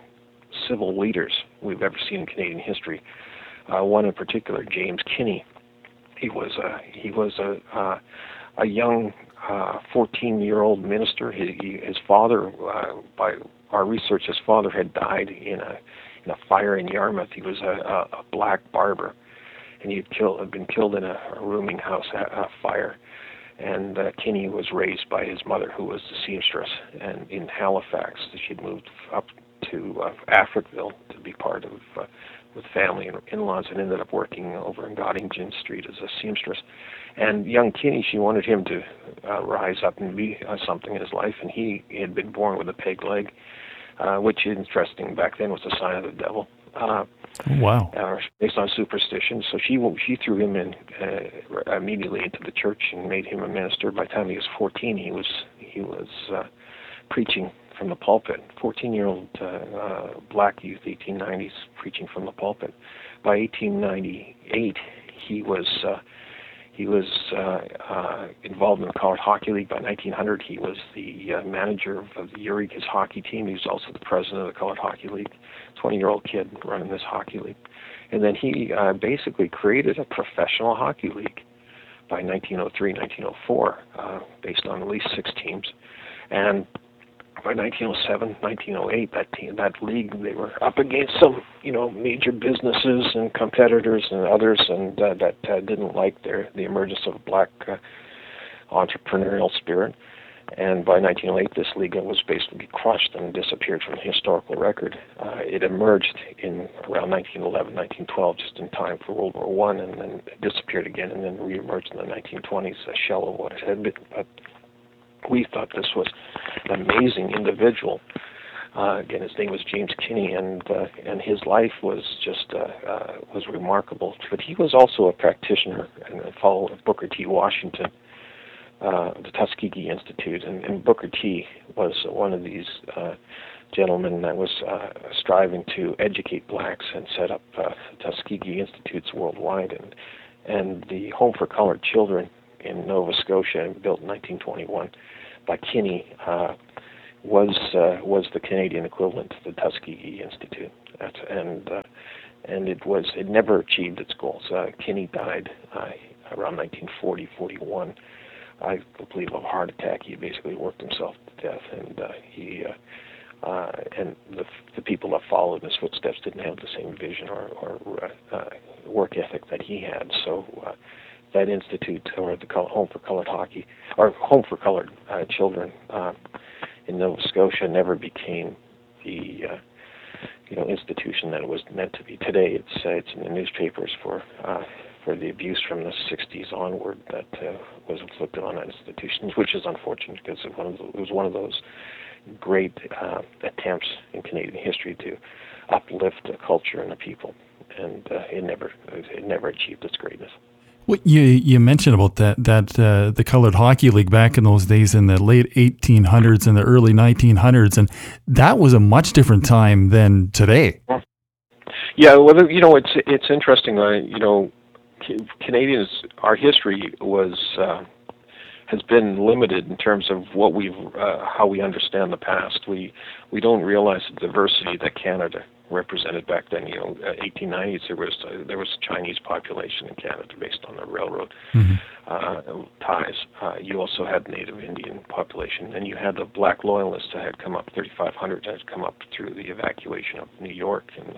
civil leaders we've ever seen in Canadian history. Uh, one in particular, James Kinney. He was a he was a uh, a young fourteen-year-old uh, minister. His, he, his father, uh, by our research, his father had died in a in a fire in Yarmouth. He was a, a, a black barber, and he had killed had been killed in a, a rooming house a, a fire. And uh, Kinney was raised by his mother, who was the seamstress, and in Halifax, she'd moved up to uh, Africville to be part of. Uh, with family and in-laws, and ended up working over in Gottingen Street as a seamstress. And young Kinney, she wanted him to uh, rise up and be uh, something in his life, and he, he had been born with a peg leg, uh, which, interesting, back then was a sign of the devil. Uh, wow. Uh, based on superstition. So she she threw him in uh, immediately into the church and made him a minister. By the time he was fourteen, he was, he was uh, preaching from the pulpit. fourteen-year-old uh, uh, black youth, eighteen nineties, preaching from the pulpit. By eighteen ninety-eight, he was uh, he was uh, uh, involved in the Colored Hockey League. By nineteen hundred, he was the uh, manager of, of the Eureka's hockey team. He was also the president of the Colored Hockey League. twenty-year-old kid running this hockey league. And then he uh, basically created a professional hockey league by nineteen oh three, nineteen oh four, uh, based on at least six teams. And by nineteen oh seven, nineteen oh eight, that team, that league, they were up against some, you know, major businesses and competitors and others, and uh, that uh, didn't like their the emergence of black uh, entrepreneurial spirit. And by nineteen oh eight, this league was basically crushed and disappeared from the historical record. Uh, it emerged in around nineteen eleven, nineteen twelve, just in time for World War One, and then it disappeared again, and then reemerged in the nineteen twenties, a shell of what it had been. But we thought this was an amazing individual. Uh, again, his name was James Kinney, and uh, and his life was just uh, uh, was remarkable. But he was also a practitioner and a follower of Booker T. Washington, uh, the Tuskegee Institute, and, and Booker T. was one of these uh, gentlemen that was uh, striving to educate blacks and set up uh, Tuskegee Institutes worldwide. And and the Home for Colored Children in Nova Scotia, built in nineteen twenty-one by Kinney, uh, was uh, was the Canadian equivalent to the Tuskegee Institute. That's, and uh, and it was it never achieved its goals. Uh, Kinney died uh, around nineteen forty, forty-one. I believe of a heart attack. He basically worked himself to death, and uh, he uh, uh, and the the people that followed in his footsteps didn't have the same vision or, or uh, uh, work ethic that he had. So uh, that institute, or the Home for Colored Hockey, or Home for Colored uh, Children uh, in Nova Scotia, never became the uh, you know institution that it was meant to be. Today, it's uh, it's in the newspapers for. Uh, for the abuse from the sixties onward that uh, was inflicted on that institution, which is unfortunate because it, one of the, it was one of those great uh, attempts in Canadian history to uplift the culture and the people, and uh, it never it never achieved its greatness. Well, you you mentioned about that that uh, the Colored Hockey League back in those days in the late eighteen hundreds and the early nineteen hundreds, and that was a much different time than today. Yeah, well, you know, it's it's interesting. Uh, you know. Canadians, our history was uh, has been limited in terms of what we've, uh, how we understand the past. We we don't realize the diversity that Canada represented back then. You know, eighteen nineties there was uh, there was a Chinese population in Canada based on the railroad mm-hmm. uh, ties. Uh, you also had Native Indian population, and you had the Black Loyalists that had come up, thirty-five hundred that had come up through the evacuation of New York and.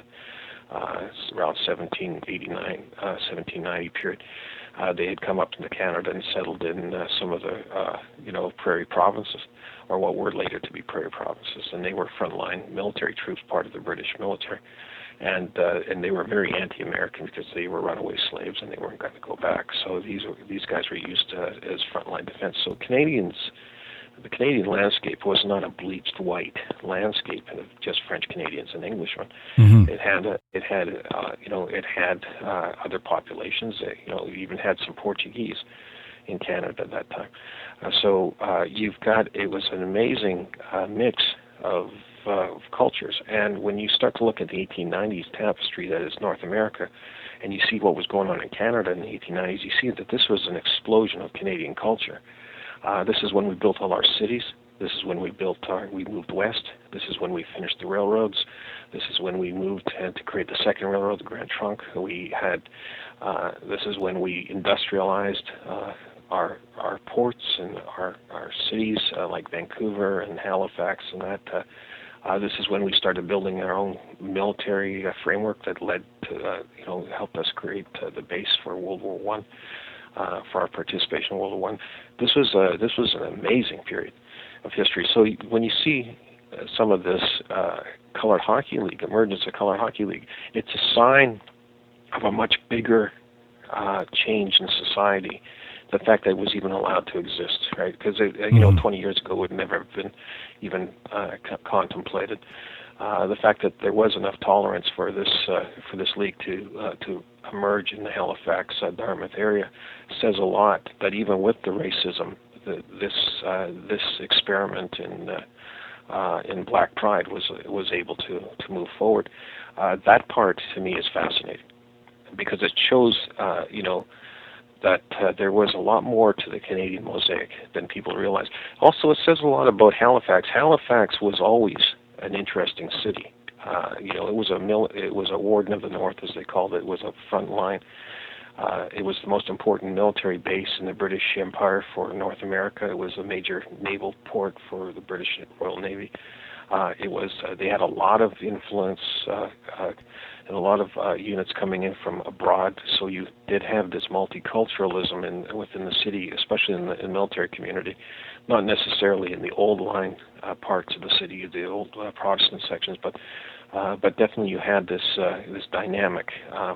Uh, around seventeen eighty-nine, uh, seventeen ninety period. Uh, they had come up into Canada and settled in uh, some of the, uh, you know, prairie provinces, or what were later to be prairie provinces, and they were frontline military troops, part of the British military, and uh, and they were very anti-American because they were runaway slaves and they weren't going to go back. So these were, these guys were used uh, as frontline defense. So Canadians. The Canadian landscape was not a bleached white landscape of just French Canadians and Englishmen. Mm-hmm. It had, a, it had, uh, you know, it had uh, other populations. Uh, you know, you even had some Portuguese in Canada at that time. Uh, so uh, you've got it was an amazing uh, mix of, uh, of cultures. And when you start to look at the eighteen nineties tapestry that is North America, and you see what was going on in Canada in the eighteen nineties, you see that this was an explosion of Canadian culture. Uh, this is when we built all our cities. This is when we built our, we moved west. This is when we finished the railroads. This is when we moved to, to create the second railroad, the Grand Trunk. We had, uh, this is when we industrialized uh, our our ports and our, our cities uh, like Vancouver and Halifax and that. Uh, uh, this is when we started building our own military uh, framework that led to, uh, you know, helped us create uh, the base for World War One. Uh, for our participation in World War One, this was uh, this was an amazing period of history. So when you see uh, some of this uh, Colored Hockey League, emergence of Colored Hockey League, it's a sign of a much bigger uh, change in society. The fact that it was even allowed to exist, right? Because you know, twenty years ago, it would never have been even uh, c- contemplated. Uh, the fact that there was enough tolerance for this uh, for this league to uh, to emerge in the Halifax, uh, Dartmouth area says a lot. That even with the racism, the, this uh, this experiment in uh, uh, in Black Pride was was able to to move forward. Uh, that part to me is fascinating because it shows uh, you know that uh, there was a lot more to the Canadian mosaic than people realize. Also, it says a lot about Halifax. Halifax was always an interesting city. Uh, you know, it was a mil- it was a warden of the North, as they called it. It was a front line. Uh, it was the most important military base in the British Empire for North America. It was a major naval port for the British Royal Navy. Uh, it was uh, they had a lot of influence uh, uh, and a lot of uh, units coming in from abroad. So you did have this multiculturalism in within the city, especially in the, in the military community. Not necessarily in the old line uh, parts of the city, the old uh, Protestant sections, but uh, but definitely you had this uh, this dynamic, uh,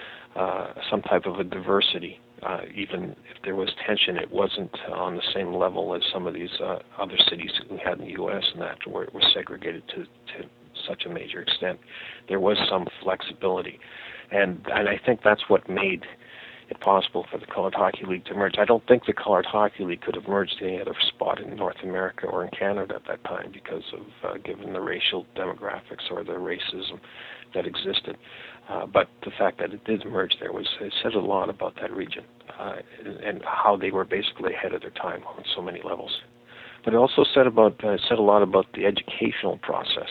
uh, some type of a diversity. Uh, even if there was tension, it wasn't on the same level as some of these uh, other cities we had in the U S and that, where it was segregated to, to such a major extent. There was some flexibility, and and I think that's what made it possible for the Colored Hockey League to emerge. I don't think the Colored Hockey League could have merged any other spot in North America or in Canada at that time because of, uh, given the racial demographics or the racism that existed. Uh, but the fact that it did emerge there was it said a lot about that region uh, and, and how they were basically ahead of their time on so many levels. But it also said about uh, said a lot about the educational process,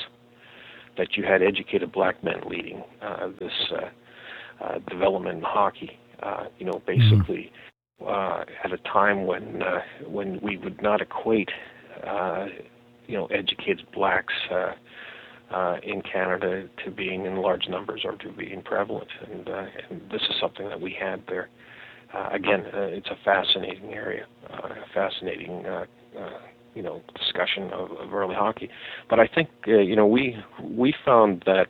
that you had educated black men leading uh, this uh, uh, development in hockey. Uh, you know, basically uh, at a time when uh, when we would not equate uh, you know educated blacks uh, uh, in Canada to being in large numbers or to being prevalent, and, uh, and this is something that we had there. Uh, again, uh, it's a fascinating area, uh, a fascinating. Uh, uh, you know, discussion of, of early hockey. But I think, uh, you know, we we found that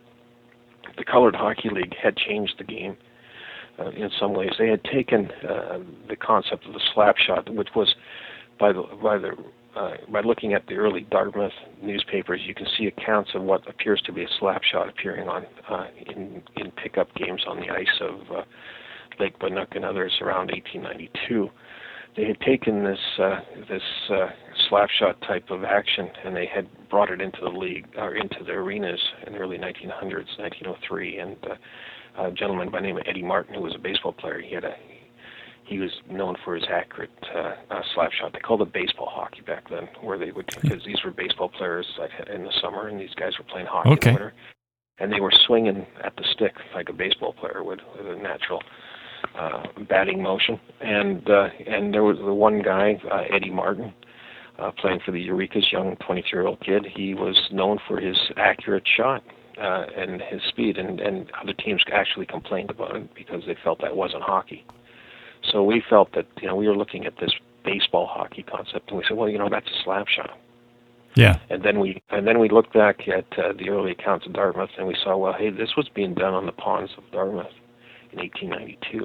the Colored Hockey League had changed the game uh, in some ways. They had taken uh, the concept of the slap shot, which was by the by the uh, by looking at the early Dartmouth newspapers, you can see accounts of what appears to be a slap shot appearing on uh, in in pickup games on the ice of uh, Lake Bannock and others around eighteen ninety-two. They had taken this uh, this uh, slapshot type of action, and they had brought it into the league or into the arenas in the early nineteen hundreds, nineteen oh three. And uh, a gentleman by the name of Eddie Martin, who was a baseball player, he had a he was known for his accurate uh, uh, slapshot. They called it baseball hockey back then, where they would because these were baseball players in the summer, and these guys were playing hockey okay. in the winter, and they were swinging at the stick like a baseball player would with a natural. Uh, batting motion, and uh, and there was the one guy, uh, Eddie Martin, uh, playing for the Eureka's, young twenty-three-year-old kid. He was known for his accurate shot uh, and his speed, and, and other teams actually complained about it because they felt that wasn't hockey. So we felt that you know we were looking at this baseball hockey concept, and we said, well, you know, that's a slap shot. Yeah. And then we and then we looked back at uh, the early accounts of Dartmouth, and we saw, well, hey, this was being done on the ponds of Dartmouth in eighteen ninety-two.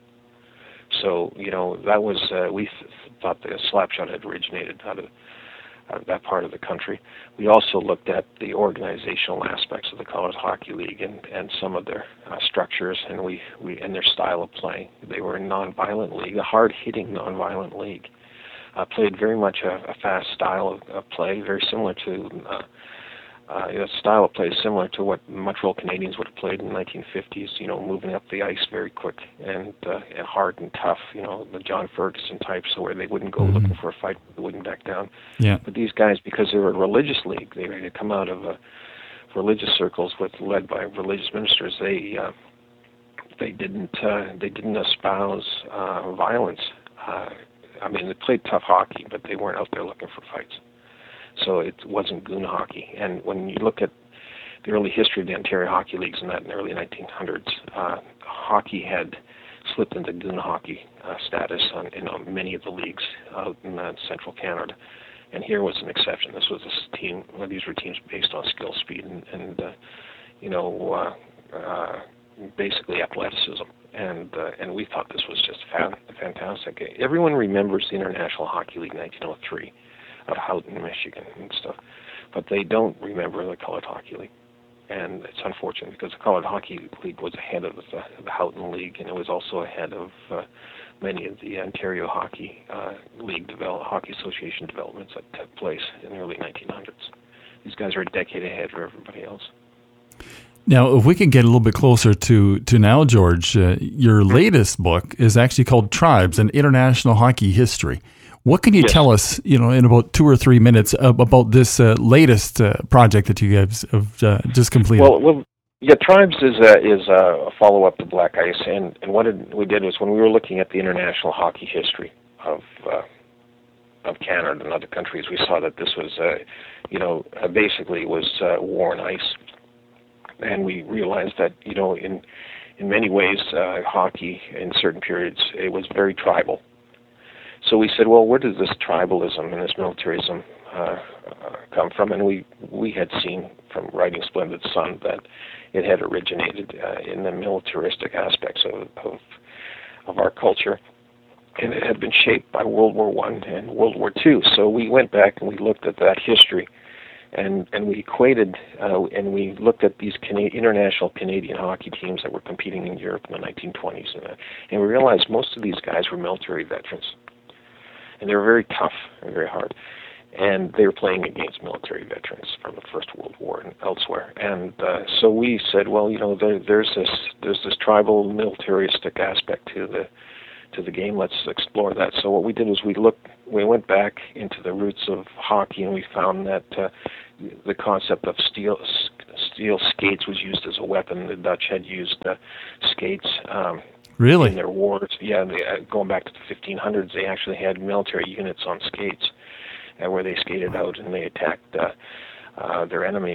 So, you know, that was, uh, we th- thought the slapshot had originated out of, out of that part of the country. We also looked at the organizational aspects of the Colored Hockey League and, and some of their uh, structures and we, we and their style of play. They were a nonviolent league, a hard-hitting nonviolent league. Uh, played very much a, a fast style of, of play, very similar to uh, Uh, you know, style of play is similar to what Montreal Canadiens would have played in the nineteen fifties, you know, moving up the ice very quick and, uh, and hard and tough, you know, the John Ferguson types, so where they wouldn't go mm-hmm. looking for a fight, they wouldn't back down. Yeah. But these guys, because they were a religious league, they had come out of uh, religious circles with led by religious ministers. They uh, they didn't uh, they didn't espouse uh, violence. Uh, I mean, they played tough hockey, but they weren't out there looking for fights. So it wasn't goon hockey. And when you look at the early history of the Ontario Hockey Leagues in that in the early nineteen hundreds, uh, hockey had slipped into goon hockey uh, status on, in on many of the leagues out in uh, central Canada. And here was an exception. This was a team, well, these were teams based on skill, speed, and, and uh, you know, uh, uh, basically athleticism. And uh, and we thought this was just fan- fantastic. Everyone remembers the International Hockey League in nineteen oh three. Of Houghton, Michigan, and stuff, but they don't remember the Colored Hockey League, and it's unfortunate because the Colored Hockey League was ahead of the, the Houghton League, and it was also ahead of uh, many of the Ontario Hockey uh, League develop, Hockey Association developments that took place in the early nineteen hundreds. These guys are a decade ahead of everybody else. Now, if we could get a little bit closer to, to now, George, uh, your latest book is actually called Tribes, an International Hockey History. What can you yes. tell us, you know, in about two or three minutes uh, about this uh, latest uh, project that you guys have uh, just completed? Well, well, yeah, Tribes is a, is a follow-up to Black Ice, and, and what it, we did was when we were looking at the international hockey history of uh, of Canada and other countries, we saw that this was, uh, you know, uh, basically was uh, war on ice, and we realized that, you know, in in many ways, uh, hockey in certain periods it was very tribal. So we said, well, where does this tribalism and this militarism uh, uh, come from? And we we had seen from writing Splendid Sun that it had originated uh, in the militaristic aspects of, of of our culture, and it had been shaped by World War One and World War Two. So we went back and we looked at that history, and and we equated uh, and we looked at these Cana- international Canadian hockey teams that were competing in Europe in the nineteen twenties, and, uh, and we realized most of these guys were military veterans. And they were very tough and very hard. and they were playing against military veterans from the First World War and elsewhere. And uh, so we said, well, you know, there, there's this there's this tribal militaristic aspect to the to the game. Let's explore that. So what we did was we looked, we went back into the roots of hockey, and we found that uh, the concept of steel steel skates was used as a weapon. The Dutch had used uh, skates. Um, Really? In their wars, yeah, they, uh, going back to the fifteen hundreds, they actually had military units on skates, uh, where they skated out and they attacked uh, uh, their enemy.